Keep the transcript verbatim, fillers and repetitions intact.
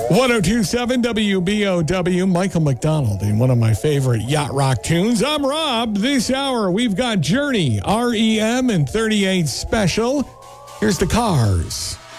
one oh two point seven W B O W, Michael McDonald in one of my favorite yacht rock tunes. I'm Rob. This hour, we've got Journey, R E M, and thirty-eight Special. Here's the Cars.